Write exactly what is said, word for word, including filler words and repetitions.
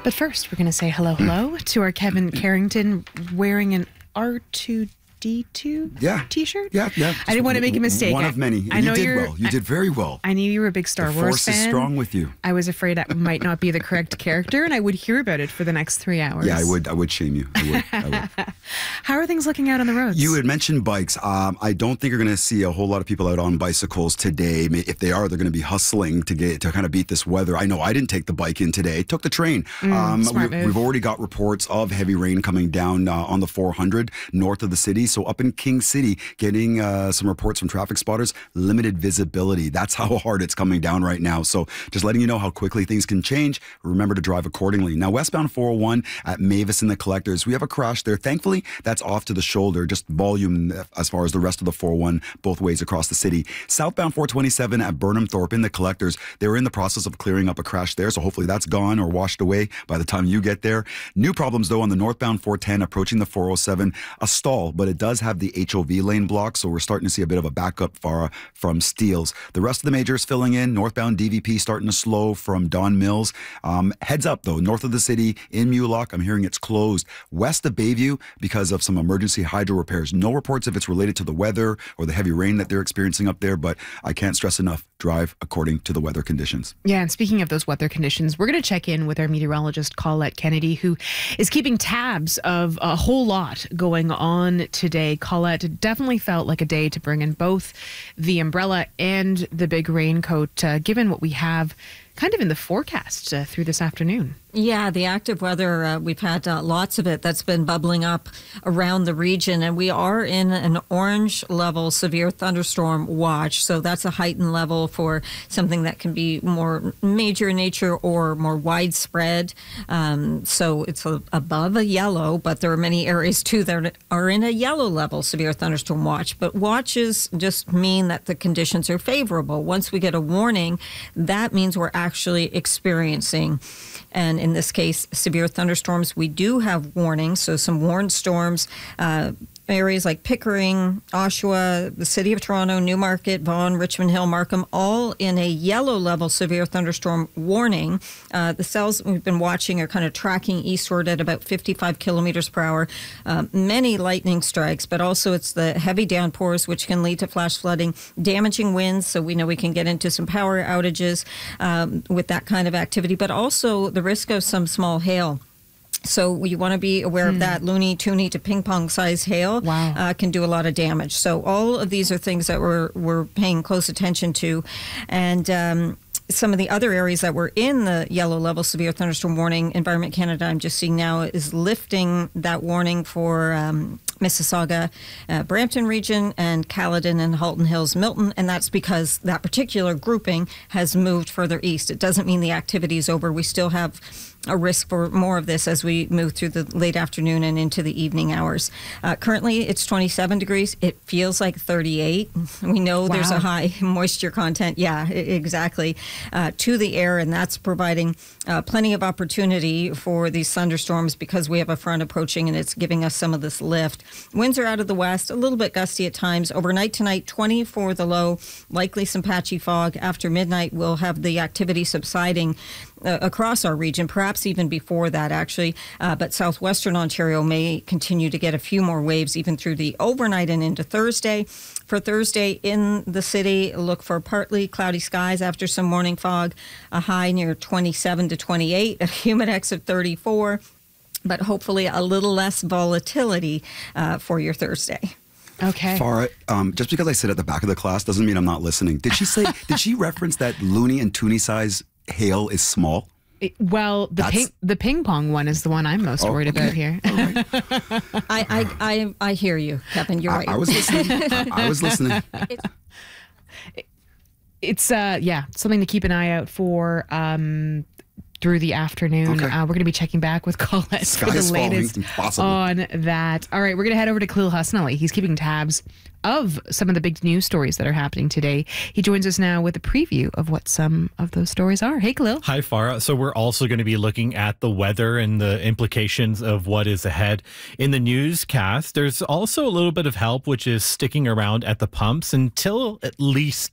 But first, we're going to say hello, hello to our Kevin Carrington wearing an R two D two yeah. t-shirt. Yeah, yeah. I didn't want to make a mistake. One of many. And I know you did you're, well. You I, did very well. I knew you were a big Star the Wars force fan. is strong with you. I was afraid that might not be the correct character, and I would hear about it for the next three hours. Yeah, I would. I would shame you. I would. I would. How are things looking out on the roads? You had mentioned bikes. Um, I don't think you're going to see a whole lot of people out on bicycles today. If they are, they're going to be hustling to get to kind of beat this weather. I know I didn't take the bike in today. Took the train. Mm, um, smart we, move. We've already got reports of heavy rain coming down uh, on the four hundred north of the city. So up in King City, getting uh, some reports from traffic spotters, limited visibility. That's how hard it's coming down right now. So just letting you know how quickly things can change. Remember to drive accordingly. Now, westbound four oh one at Mavis and the Collectors, we have a crash there. Thankfully, that's off to the shoulder, just volume as far as the rest of the four oh one both ways across the city. Southbound four twenty-seven at Burnham Thorpe in the Collectors, they were in the process of clearing up a crash there, so hopefully that's gone or washed away by the time you get there. New problems, though, on the northbound four ten approaching the four oh seven, a stall, but it does have the H O V lane blocked, so we're starting to see a bit of a backup far from Steeles. The rest of the majors filling in. Northbound D V P starting to slow from Don Mills. Um, heads up, though, north of the city in Mulock, I'm hearing it's closed. West of Bayview, because of some emergency hydro repairs. No reports if it's related to the weather or the heavy rain that they're experiencing up there, but I can't stress enough, drive according to the weather conditions. Yeah, and speaking of those weather conditions, we're going to check in with our meteorologist, Colette Kennedy, who is keeping tabs of a whole lot going on today. Colette, it definitely felt like a day to bring in both the umbrella and the big raincoat, uh, given what we have kind of in the forecast uh, through this afternoon. Yeah, the active weather, uh, we've had uh, lots of it that's been bubbling up around the region, and we are in an orange level severe thunderstorm watch. So that's a heightened level for something that can be more major in nature or more widespread. Um, so it's a, above a yellow, but there are many areas too that are in a yellow level severe thunderstorm watch. But watches just mean that the conditions are favorable. Once we get a warning, that means we're actually experiencing, and in this case, severe thunderstorms. We do have warnings, so some warned storms, uh, areas like Pickering, Oshawa, the City of Toronto, Newmarket, Vaughan, Richmond Hill, Markham, all in a yellow level severe thunderstorm warning. Uh, the cells we've been watching are kind of tracking eastward at about fifty-five kilometers per hour. Uh, many lightning strikes, but also it's the heavy downpours, which can lead to flash flooding, damaging winds, so we know we can get into some power outages um, with that kind of activity, but also the risk of some small hail. So you want to be aware Hmm. of that. Loony, toony to ping pong size hail Wow. uh, can do a lot of damage. So all of these are things that we're, we're paying close attention to. And um, some of the other areas that were in the yellow level severe thunderstorm warning, Environment Canada, I'm just seeing now, is lifting that warning for um, Mississauga, uh, Brampton region, and Caledon and Halton Hills, Milton, and that's because that particular grouping has moved further east. It doesn't mean the activity is over. We still have a risk for more of this as we move through the late afternoon and into the evening hours. Uh, currently, it's twenty-seven degrees. It feels like thirty-eight. We know Wow. there's a high moisture content. Yeah, I- exactly. Uh, to the air, and that's providing uh, plenty of opportunity for these thunderstorms because we have a front approaching and it's giving us some of this lift. Winds are out of the west, a little bit gusty at times. Overnight tonight, twenty for the low, likely some patchy fog. After midnight, we'll have the activity subsiding uh, across our region, perhaps even before that, actually. Uh, but southwestern Ontario may continue to get a few more waves even through the overnight and into Thursday. For Thursday in the city, look for partly cloudy skies after some morning fog, a high near twenty-seven to twenty-eight, a humidex of thirty-four, but hopefully a little less volatility uh, for your Thursday. Okay. Farah, um, just because I sit at the back of the class doesn't mean I'm not listening. Did she say, did she reference that loony and toony size hail is small? It- well, the That's- ping, the ping pong one is the one I'm most Oh, worried okay. about here. All right. I, I, I, I hear you, Kevin. You're I, right. I was listening. I, I was listening. It's, uh, yeah, something to keep an eye out for um, through the afternoon. Okay. Uh, we're going to be checking back with Colette Sky for the is falling. latest Impossible. on that. All right, we're going to head over to Khalil Husnali. He's keeping tabs of some of the big news stories that are happening today. He joins us now with a preview of what some of those stories are. Hey, Khalil. Hi, Farah. So we're also going to be looking at the weather and the implications of what is ahead in the newscast. There's also a little bit of help, which is sticking around at the pumps until at least